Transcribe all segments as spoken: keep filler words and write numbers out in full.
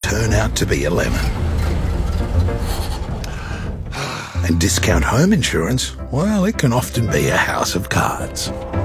turn out to be a lemon. And discount home insurance, well, it can often be a house of cards.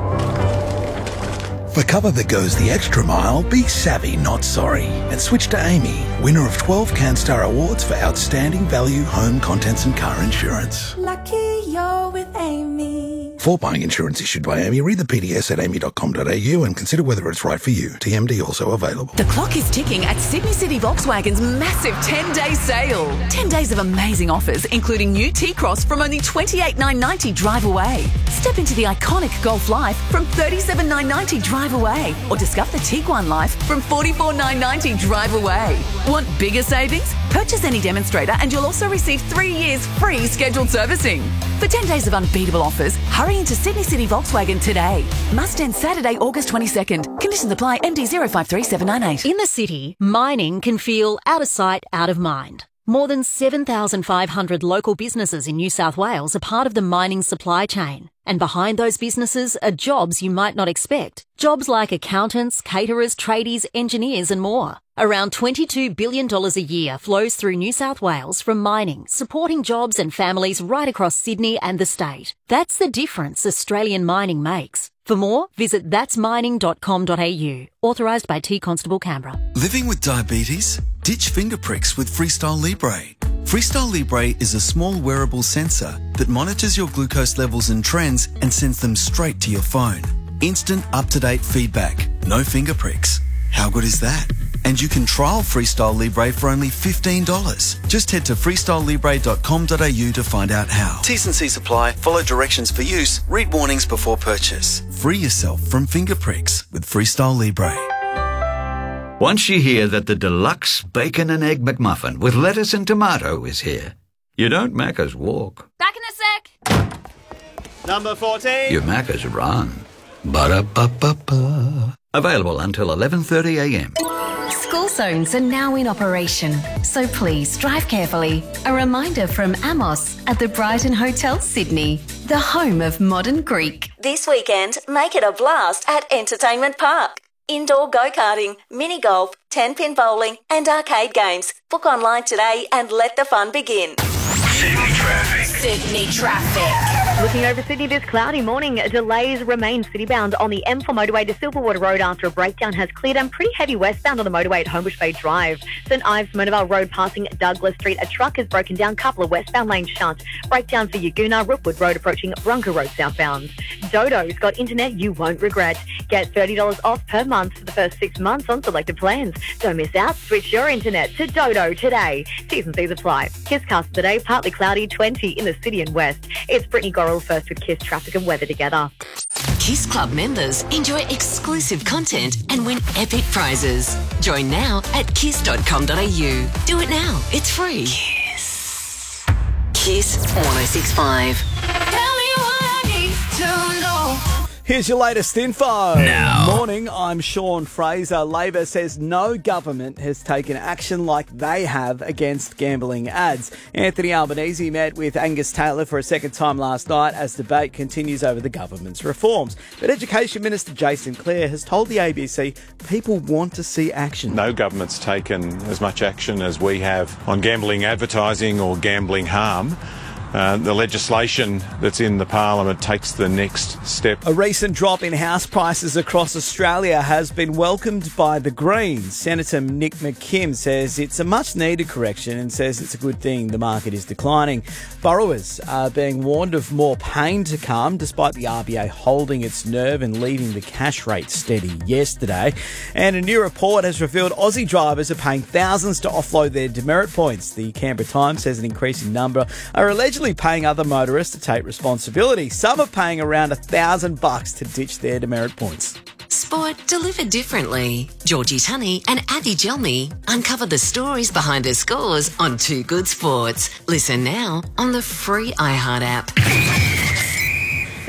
For cover that goes the extra mile, be savvy, not sorry. And switch to Amy, winner of twelve CanStar Awards for outstanding value home contents and car insurance. Lucky you're with Amy. For buying insurance issued by Amy, read the P D S at amy dot com dot a u and consider whether it's right for you. T M D also available. The clock is ticking at Sydney City Volkswagen's massive ten-day sale. ten days of amazing offers, including new T-Cross from only twenty-eight thousand nine hundred ninety drive away. Step into the iconic Golf Life from thirty-seven thousand nine hundred ninety drive away. Or discover the Tiguan Life from forty-four thousand nine hundred ninety drive away. Want bigger savings? Purchase any demonstrator and you'll also receive three years free scheduled servicing. For ten days of unbeatable offers, hurry into Sydney City Volkswagen today. Must end Saturday, August twenty-second. Conditions apply. M D zero five three seven nine eight. In the city, mining can feel out of sight, out of mind. More than seven thousand five hundred local businesses in New South Wales are part of the mining supply chain. And behind those businesses are jobs you might not expect. Jobs like accountants, caterers, tradies, engineers and more. Around twenty-two billion dollars a year flows through New South Wales from mining, supporting jobs and families right across Sydney and the state. That's the difference Australian mining makes. For more, visit thats mining dot com dot a u. Authorised by T Constable Canberra. Living with diabetes? Ditch finger pricks with Freestyle Libre. Freestyle Libre is a small wearable sensor that monitors your glucose levels and trends and sends them straight to your phone. Instant up-to-date feedback. No finger pricks. How good is that? And you can trial Freestyle Libre for only fifteen dollars. Just head to freestyle libre dot com dot a u to find out how. T's and C's apply. Follow directions for use. Read warnings before purchase. Free yourself from finger pricks with Freestyle Libre. Once you hear that the deluxe bacon and egg McMuffin with lettuce and tomato is here, you don't Macca's walk. Back in a sec. Number fourteen. You Macca's run. Ba-da-ba-ba-ba. Available until eleven thirty a m. School zones are now in operation, so please drive carefully. A reminder from Amos at the Brighton Hotel Sydney, the home of modern Greek. This weekend, make it a blast at Entertainment Park. Indoor go-karting, mini-golf, ten-pin bowling and arcade games. Book online today and let the fun begin. Sydney traffic. Sydney traffic. Looking over Sydney this cloudy morning, delays remain citybound on the M four motorway to Silverwater Road after a breakdown has cleared and pretty heavy westbound on the motorway at Homebush Bay Drive. St Ives Monavale Road passing Douglas Street, a truck has broken down, couple of westbound lanes shut. Breakdown for Yaguna, Rookwood Road approaching Bronco Road southbound. Dodo's got internet you won't regret. Get thirty dollars off per month for the first six months on selected plans. Don't miss out, switch your internet to Dodo today. T's and C's apply. Kisscast today, partly cloudy, twenty in the city and west. It's Brittany Gorrell first with Kiss traffic and weather together. Kiss Club members enjoy exclusive content and win epic prizes. Join now at kiss dot com dot a u. Do it now. It's free. Kiss. Kiss one oh six point five. Tell me what I need to know. Here's your latest info. Now. Morning, I'm Sean Fraser. Labor says no government has taken action like they have against gambling ads. Anthony Albanese met with Angus Taylor for a second time last night as debate continues over the government's reforms. But Education Minister Jason Clare has told the A B C people want to see action. No government's taken as much action as we have on gambling advertising or gambling harm. Uh, the legislation that's in the Parliament takes the next step. A recent drop in house prices across Australia has been welcomed by the Greens. Senator Nick McKim says it's a much-needed correction and says it's a good thing the market is declining. Borrowers are being warned of more pain to come, despite the R B A holding its nerve and leaving the cash rate steady yesterday. And a new report has revealed Aussie drivers are paying thousands to offload their demerit points. The Canberra Times says an increasing number are allegedly paying other motorists to take responsibility. Some are paying around a thousand bucks to ditch their demerit points. Sport delivered differently. Georgie Tunney and Abby Gelmy uncover the stories behind the scores on Too Good Sports. Listen now on the free iHeart app.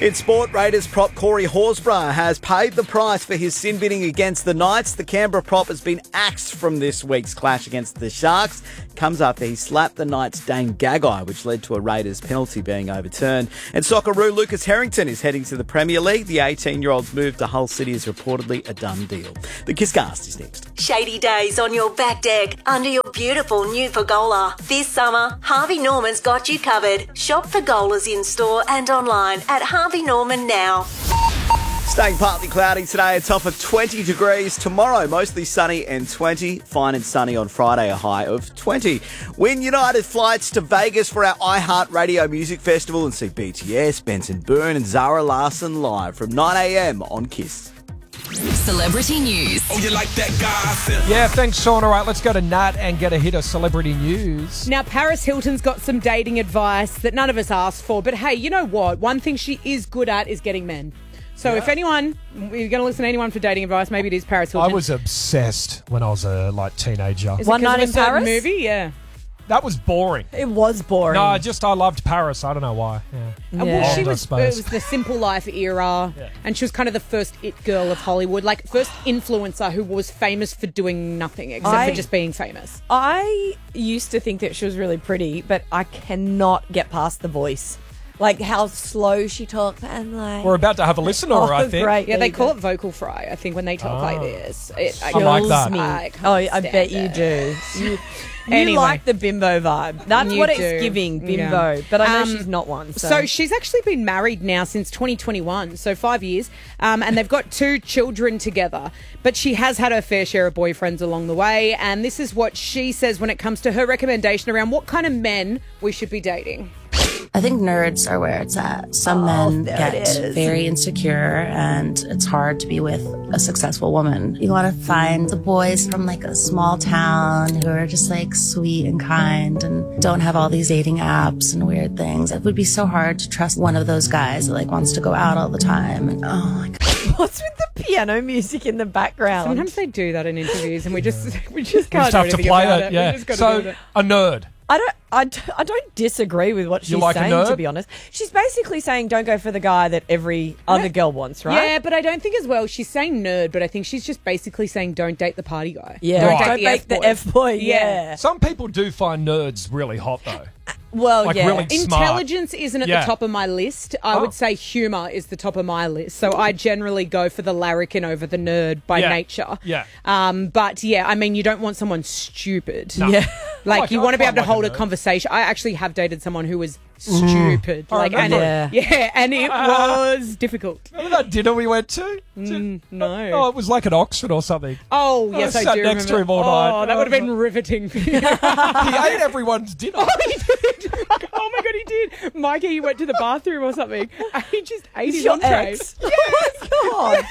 In sport, Raiders prop Corey Horsburgh has paid the price for his sin binning against the Knights. The Canberra prop has been axed from this week's clash against the Sharks. Comes after he slapped the Knights' Dane Gagai, which led to a Raiders penalty being overturned. And Socceroo Lucas Harrington is heading to the Premier League. The eighteen-year-old's move to Hull City is reportedly a done deal. The Kisscast is next. Shady days on your back deck under your beautiful new pergola. This summer, Harvey Norman's got you covered. Shop pergolas in store and online at Harvey Norman now. Staying partly cloudy today, a top of twenty degrees. Tomorrow, mostly sunny and twenty. Fine and sunny on Friday, a high of twenty. Win United flights to Vegas for our iHeartRadio Music Festival and see B T S, Benson Boone and Zara Larsson live from nine a.m. on Kiss. Celebrity news. Oh, you like that gossip? Yeah, thanks, Sean. All right, let's go to Nat and get a hit of celebrity news. Now, Paris Hilton's got some dating advice that none of us asked for. But hey, you know what? One thing she is good at is getting men. So yeah. if anyone, you're going to listen to anyone for dating advice, maybe it is Paris Hilton. I was obsessed when I was a like teenager. Is One Night in Paris movie? Yeah. That was boring. It was boring. No, just I loved Paris. I don't know why. Yeah. Yeah. Well, she was, it was the Simple Life era, yeah. and she was kind of the first it girl of Hollywood, like first influencer who was famous for doing nothing except I, for just being famous. I used to think that she was really pretty, but I cannot get past the voice. Like how slow she talks and like... We're about to have a listen to her, oh, I think. Great, yeah, they call it vocal fry, I think, when they talk oh. like this. It, I, I like that. Me. I oh, I bet you do. You, anyway. you like the bimbo vibe. That's you what do. It's giving, bimbo. Yeah. But I know um, she's not one. So. so she's actually been married now since twenty twenty-one, so five years. Um, and they've got two children together. But she has had her fair share of boyfriends along the way. And this is what she says when it comes to her recommendation around what kind of men we should be dating. I think nerds are where it's at. Some oh, men get very insecure and it's hard to be with a successful woman. You want to find the boys from like a small town who are just like sweet and kind and don't have all these dating apps and weird things. It would be so hard to trust one of those guys that like wants to go out all the time. And oh my God. What's with the piano music in the background? Sometimes they do that in interviews and we just we just can't we just have do to play about it. it. Yeah. So it. a nerd. I don't, I, d- I don't disagree with what she's like saying, to be honest. She's basically saying don't go for the guy that every other girl wants, right? Yeah, but I don't think as well. She's saying nerd, but I think she's just basically saying don't date the party guy. Yeah, don't right. date don't the F-boy. the F-boy, yeah. yeah. Some people do find nerds really hot, though. Well, like yeah. really smart. Intelligence isn't at yeah. the top of my list. I oh. would say humour is the top of my list. So I generally go for the larrikin over the nerd by yeah. nature. Yeah. Um, but yeah, I mean, you don't want someone stupid. No. Yeah. Like, like you I want to be able to like hold a, a conversation. I actually have dated someone who was stupid. Mm. Like, and yeah. It, yeah, and it was difficult. Remember that dinner we went to? Mm, no. Oh, it was like at Oxford or something. Oh, yes, I, I sat do next remember. to him all oh, night. that would have been riveting. He ate everyone's dinner. Oh, he did. Oh, my God, he did. Mikey, he went to the bathroom or something. He just ate Is his your entree. ex? Yes. Oh,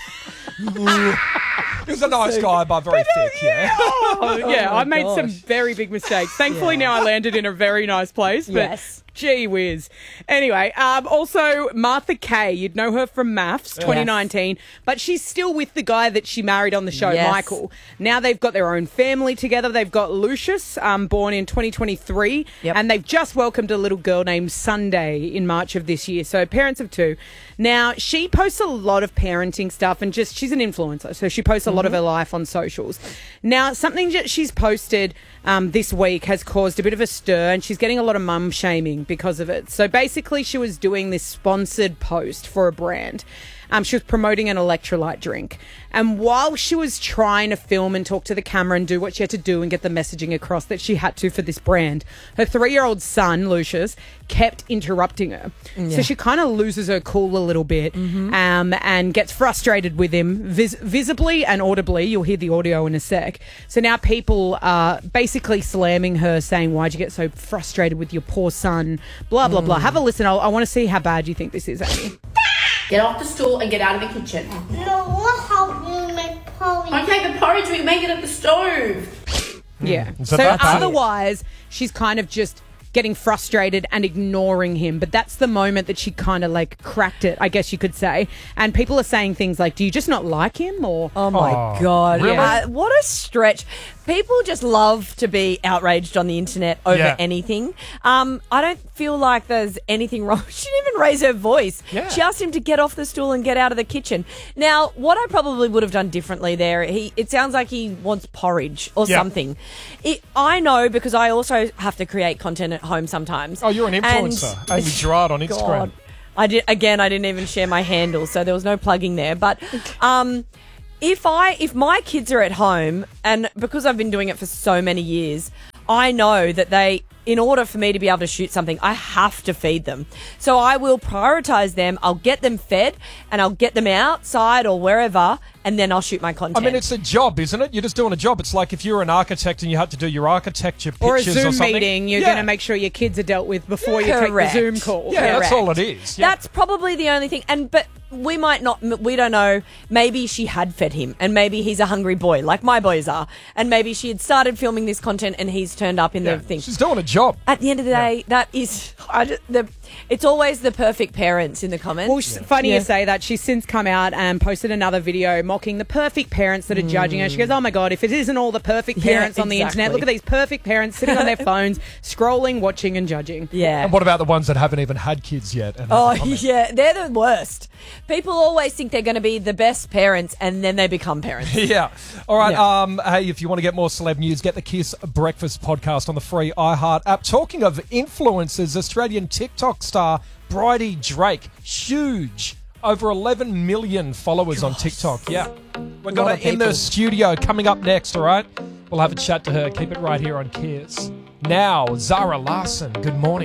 he was a nice guy, but very thick, yeah. Oh, yeah, oh I made gosh. some very big mistakes. Thankfully, Yeah. now I landed in a very nice place. But Yes. gee whiz. Anyway, um, also Martha Kay. You'd know her from Maths, twenty nineteen. But she's still with the guy that she married on the show, Yes. Michael. Now they've got their own family together. They've got Lucius, um, born in twenty twenty-three. Yep. And they've just welcomed a little girl named Sunday in March of this year. So parents of two. Now, she posts a lot of parenting stuff and just, she's an influencer. So she posts a lot of her life on socials. Now, something that she's posted um, this week has caused a bit of a stir and she's getting a lot of mum shaming because of it. So basically, she was doing this sponsored post for a brand. Um, she was promoting an electrolyte drink. And while she was trying to film and talk to the camera and do what she had to do and get the messaging across that she had to for this brand, her three-year-old son, Lucius, kept interrupting her. Yeah. So she kind of loses her cool a little bit Mm-hmm. um, and gets frustrated with him vis- visibly and audibly. You'll hear the audio in a sec. So now people are basically slamming her, saying, why'd you get so frustrated with your poor son? Blah, blah, Mm. blah. Have a listen. I'll, I want to see how bad you think this is, Amy. Get off the stool and get out of the kitchen. No, we'll help you make porridge. Okay, the porridge, we make it at the stove. Yeah. So So that's it. otherwise, she's kind of just getting frustrated and ignoring him. But that's the moment that she kind of like cracked it, I guess you could say. And people are saying things like, do you just not like him? Or Oh my Oh, God. really? Uh, what a stretch. people just love to be outraged on the internet over Yeah. anything. Um, I don't feel like there's anything wrong. She didn't even raise her voice. Yeah. She asked him to get off the stool and get out of the kitchen. Now, what I probably would have done differently there, he it sounds like he wants porridge or Yeah. something. It, I know because I also have to create content at home sometimes. Oh, you're an And- influencer. Amy Gerard on Instagram. God. I did again. I didn't even share my handle, so there was no plugging there. But um, if I if my kids are at home, and because I've been doing it for so many years, I know that they, in order for me to be able to shoot something, I have to feed them. So I will prioritize them. I'll get them fed, and I'll get them outside or wherever, and then I'll shoot my I content. mean, it's a job, isn't it? You're just doing a job. It's like if you're an architect and you had to do your architecture Or a pictures or Zoom something. meeting, you're Yeah. going to make sure your kids are dealt with before you Correct. take the Zoom call. Yeah, that's Correct. all it is. Yeah. That's probably the only thing. And but we might not. We don't know. Maybe she had fed him, and maybe he's a hungry boy, like my boys are. And maybe she had started filming this content, and he's turned up in Yeah. the thing. She's doing a job. At the end of the day, that is. I just, the. It's always the perfect parents in the comments. Well, it's funny Yeah. you say that. She's since come out and posted another video mocking the perfect parents that are judging her. She goes, oh my God, if it isn't all the perfect Yeah, parents on the internet, exactly. look at these perfect parents sitting on their phones, scrolling, watching and judging. Yeah. And what about the ones that haven't even had kids yet? And Oh, have a comment? yeah. They're the worst. People always think they're going to be the best parents, and then they become parents. Yeah. All right. Yeah. Um, hey, if you want to get more celeb news, get the Kiss Breakfast podcast on the free iHeart app. Talking of influencers, Australian TikTok star Bridie Drake, huge, over eleven million followers on TikTok. Yeah. We're Lot going of to in the people. studio coming up next, all right? We'll have a chat to her. Keep it right here on Kiss. Now, Zara Larson, good morning.